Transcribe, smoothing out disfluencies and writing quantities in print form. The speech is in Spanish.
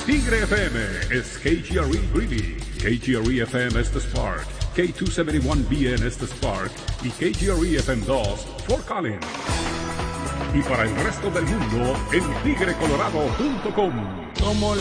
Tigre FM es KGRE Greeley, KGRE FM es The Spark, K271BN es The Spark y KGRE FM 2 Fort Collins. Y para el resto del mundo en tigrecolorado.com. Como